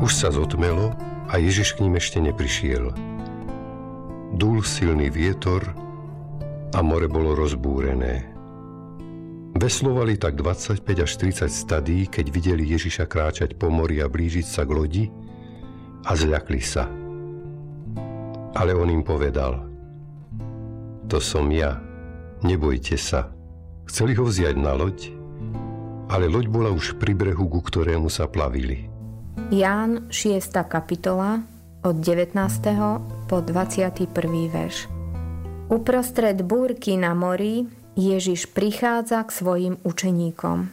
Už sa zotmelo a Ježiš k ním ešte neprišiel. Dúl silný vietor a more bolo rozbúrené. Veslovali tak 25 až 30 stadí, keď videli Ježiša kráčať po mori a blížiť sa k lodi a zľakli sa. Ale on im povedal: To som ja, nebojte sa. Chceli ho vziať na loď, ale loď bola už pri brehu, ku ktorému sa plavili. Ján 6. kapitola od 19. po 21. verš. Uprostred búrky na mori Ježiš prichádza k svojim učeníkom.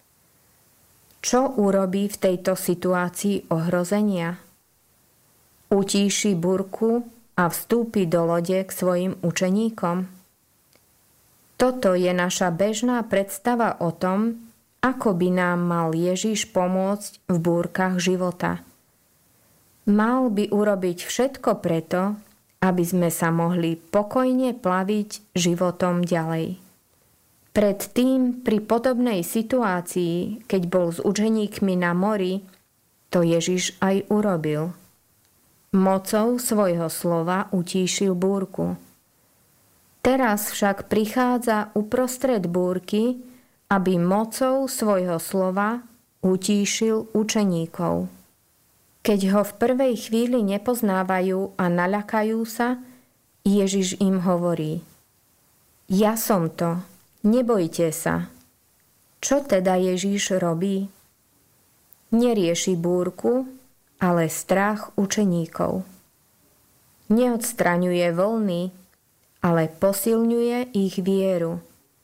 Čo urobí v tejto situácii ohrozenia? Utíši búrku a vstúpi do lode k svojim učeníkom? Toto je naša bežná predstava o tom, ako by nám mal Ježiš pomôcť v búrkach života. Mal by urobiť všetko preto, aby sme sa mohli pokojne plaviť životom ďalej. Predtým pri podobnej situácii, keď bol s učeníkmi na mori, to Ježiš aj urobil. Mocou svojho slova utíšil búrku. Teraz však prichádza uprostred búrky, aby mocou svojho slova utíšil učeníkov. Keď ho v prvej chvíli nepoznávajú a naľakajú sa, Ježiš im hovorí: Ja som to, nebojte sa. Čo teda Ježiš robí? Nerieši búrku, ale strach učeníkov. Neodstraňuje vlny, ale posilňuje ich vieru.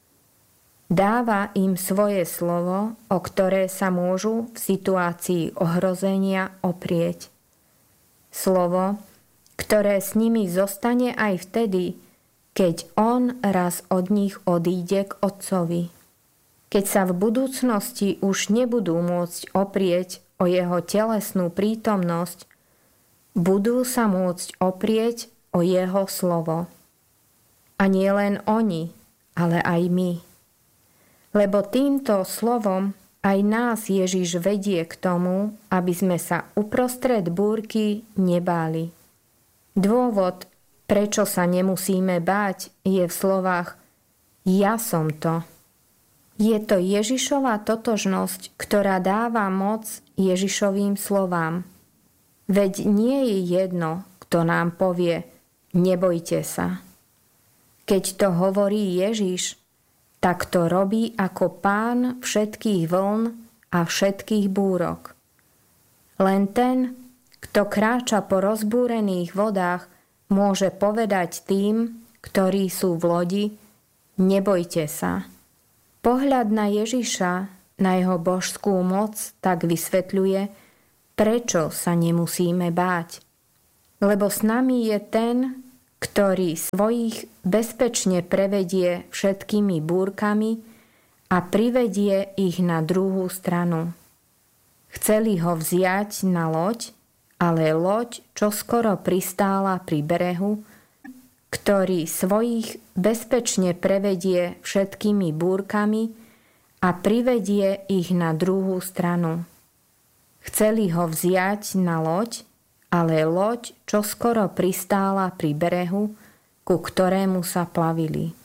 Dáva im svoje slovo, o ktoré sa môžu v situácii ohrozenia oprieť. Slovo, ktoré s nimi zostane aj vtedy, keď on raz od nich odíde k Otcovi. Keď sa v budúcnosti už nebudú môcť oprieť o jeho telesnú prítomnosť, budú sa môcť oprieť o jeho slovo. A nie len oni, ale aj my. Lebo týmto slovom aj nás Ježiš vedie k tomu, aby sme sa uprostred búrky nebáli. Dôvod, prečo sa nemusíme báť, je v slovách Ja som to. Je to Ježišova totožnosť, ktorá dáva moc Ježišovým slovám. Veď nie je jedno, kto nám povie Nebojte sa. Keď to hovorí Ježiš, tak to robí ako Pán všetkých vln a všetkých búrok. Len ten, kto kráča po rozbúrených vodách, môže povedať tým, ktorí sú v lodi, nebojte sa. Pohľad na Ježiša, na jeho božskú moc, tak vysvetľuje, prečo sa nemusíme báť. Lebo s nami je ten, ktorý svojich bezpečne prevedie všetkými búrkami a privedie ich na druhú stranu. Chceli ho vziať na loď, ale loď čoskoro pristála pri brehu, ktorý svojich bezpečne prevedie všetkými búrkami a privedie ich na druhú stranu. Chceli ho vziať na loď, ale loď čoskoro pristála pri brehu, ku ktorému sa plavili.